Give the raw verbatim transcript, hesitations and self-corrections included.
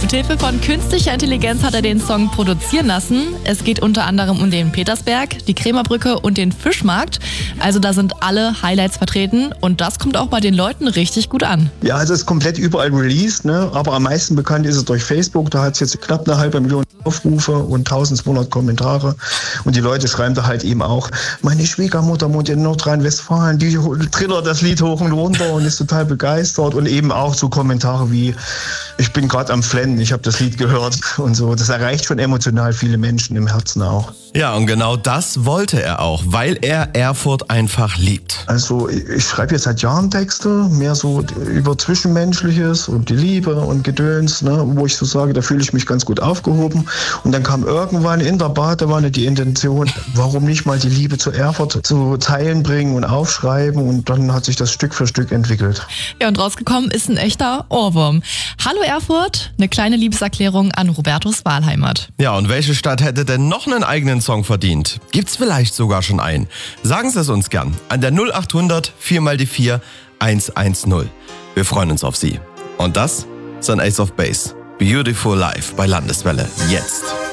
Mithilfe von künstlicher Intelligenz hat er den Song produzieren lassen. Es geht unter anderem um den Petersberg, die Krämerbrücke und den Fischmarkt. Also da sind alle Highlights vertreten und das kommt auch bei den Leuten richtig gut an. Ja, also es ist komplett überall released, ne? Aber am meisten bekannt ist es durch Facebook. Da hat es jetzt knapp eine halbe Million Aufrufe und eintausendzweihundert Kommentare. Und die Leute schreiben da halt eben auch, meine Schwiegermutter wohnt in Nordrhein-Westfalen, die trillert das Lied hoch und runter und ist total begeistert. Und eben auch so Kommentare wie, ich bin gerade am Flennen, ich habe das Lied gehört und so. Das erreicht schon emotional viele Menschen im Herzen auch. Ja, und genau das wollte er auch, weil er Erfurt einfach liebt. Also ich schreibe jetzt seit Jahren Texte, mehr so über Zwischenmenschliches und die Liebe und Gedöns, ne, wo ich so sage, da fühle ich mich ganz gut aufgehoben. Und dann kam irgendwann in der Badewanne die Intention, warum nicht mal die Liebe zu Erfurt zu Zeilen bringen und aufschreiben, und dann hat sich das Stück für Stück entwickelt. Ja, und rausgekommen ist ein echter Ohrwurm. Hallo Erfurt, eine kleine Liebeserklärung an Robertus Wahlheimat. Ja, und welche Stadt hätte denn noch einen eigenen Song verdient? Gibt's vielleicht sogar schon einen? Sagen Sie es uns gern an der null achthundert vier mal die vier eins eins null. Wir freuen uns auf Sie. Und das ist ein Ace of Base. Beautiful Life bei Landeswelle. Jetzt.